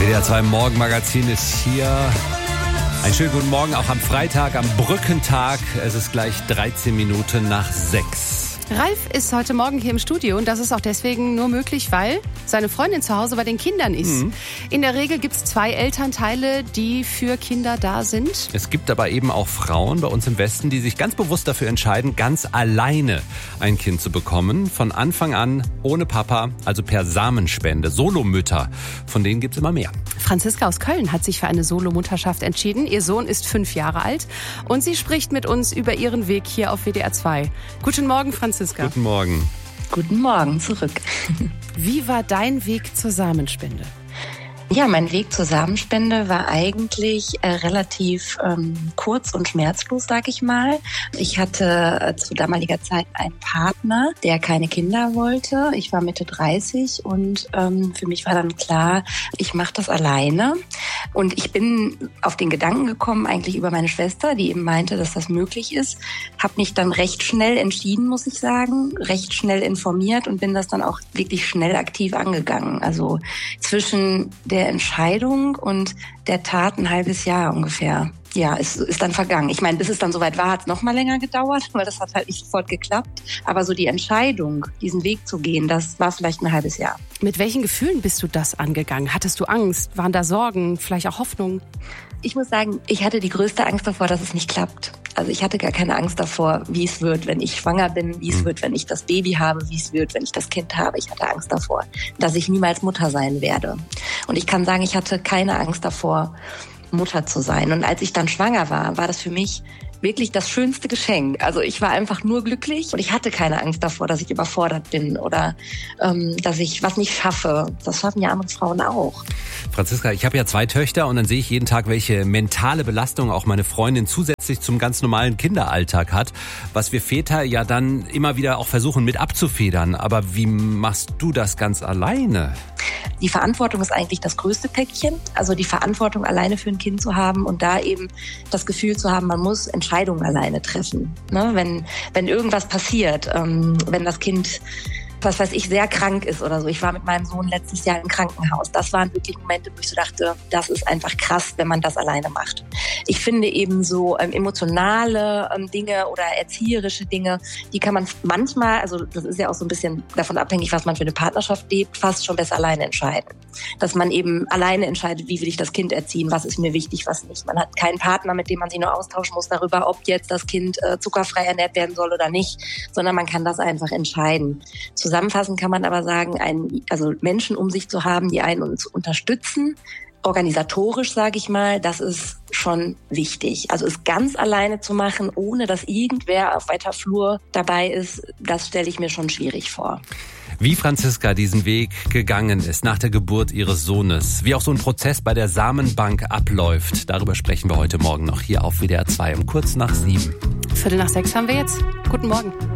WDR 2 Morgenmagazin ist hier. Einen schönen guten Morgen, auch am Freitag, am Brückentag. Es ist gleich 13 Minuten nach 6. Ralf ist heute Morgen hier im Studio und das ist auch deswegen nur möglich, weil seine Freundin zu Hause bei den Kindern ist. In der Regel gibt es 2 Elternteile, die für Kinder da sind. Es gibt aber eben auch Frauen bei uns im Westen, die sich ganz bewusst dafür entscheiden, ganz alleine ein Kind zu bekommen. Von Anfang an ohne Papa, also per Samenspende. Solomütter, von denen gibt es immer mehr. Franziska aus Köln hat sich für eine Solomutterschaft entschieden. Ihr Sohn ist 5 Jahre alt und sie spricht mit uns über ihren Weg hier auf WDR 2. Guten Morgen, Franziska. Guten Morgen. Guten Morgen zurück. Wie war dein Weg zur Samenspende? Ja, mein Weg zur Samenspende war eigentlich relativ kurz und schmerzlos, sag ich mal. Ich hatte zu damaliger Zeit einen Partner, der keine Kinder wollte. Ich war Mitte 30 und für mich war dann klar, ich mache das alleine. Und ich bin auf den Gedanken gekommen, eigentlich über meine Schwester, die eben meinte, dass das möglich ist. Habe mich dann recht schnell entschieden, muss ich sagen, recht schnell informiert und bin das dann auch wirklich schnell aktiv angegangen. Also zwischen der Entscheidung und der Tat ein halbes Jahr ungefähr. Ja, es ist dann vergangen. Ich meine, bis es dann soweit war, hat es noch mal länger gedauert, weil das hat halt nicht sofort geklappt. Aber so die Entscheidung, diesen Weg zu gehen, das war vielleicht ein halbes Jahr. Mit welchen Gefühlen bist du das angegangen? Hattest du Angst? Waren da Sorgen? Vielleicht auch Hoffnung? Ich muss sagen, ich hatte die größte Angst davor, dass es nicht klappt. Also ich hatte gar keine Angst davor, wie es wird, wenn ich schwanger bin, wie es wird, wenn ich das Baby habe, wie es wird, wenn ich das Kind habe. Ich hatte Angst davor, dass ich niemals Mutter sein werde. Und ich kann sagen, ich hatte keine Angst davor, Mutter zu sein. Und als ich dann schwanger war, war das für mich wirklich das schönste Geschenk. Also ich war einfach nur glücklich und ich hatte keine Angst davor, dass ich überfordert bin oder dass ich was nicht schaffe. Das schaffen ja andere Frauen auch. Franziska, ich habe ja 2 Töchter und dann sehe ich jeden Tag, welche mentale Belastung auch meine Freundin zusätzlich zum ganz normalen Kinderalltag hat, was wir Väter ja dann immer wieder auch versuchen mit abzufedern. Aber wie machst du das ganz alleine? Die Verantwortung ist eigentlich das größte Päckchen. Also die Verantwortung, alleine für ein Kind zu haben und da eben das Gefühl zu haben, man muss Entscheidungen alleine treffen. Ne? Wenn irgendwas passiert, wenn das Kind, was weiß ich, sehr krank ist oder so. Ich war mit meinem Sohn letztes Jahr im Krankenhaus. Das waren wirklich Momente, wo ich so dachte, das ist einfach krass, wenn man das alleine macht. Ich finde eben so emotionale Dinge oder erzieherische Dinge, die kann man manchmal, also das ist ja auch so ein bisschen davon abhängig, was man für eine Partnerschaft lebt, fast schon besser alleine entscheiden. Dass man eben alleine entscheidet, wie will ich das Kind erziehen, was ist mir wichtig, was nicht. Man hat keinen Partner, mit dem man sich nur austauschen muss darüber, ob jetzt das Kind zuckerfrei ernährt werden soll oder nicht, sondern man kann das einfach entscheiden. Zusammenfassend kann man aber sagen, also Menschen um sich zu haben, die einen uns unterstützen, organisatorisch, sage ich mal, das ist schon wichtig. Also es ganz alleine zu machen, ohne dass irgendwer auf weiter Flur dabei ist, das stelle ich mir schon schwierig vor. Wie Franziska diesen Weg gegangen ist nach der Geburt ihres Sohnes, wie auch so ein Prozess bei der Samenbank abläuft, darüber sprechen wir heute Morgen noch hier auf WDR 2 um kurz nach 7. 5:45 haben wir jetzt. Guten Morgen.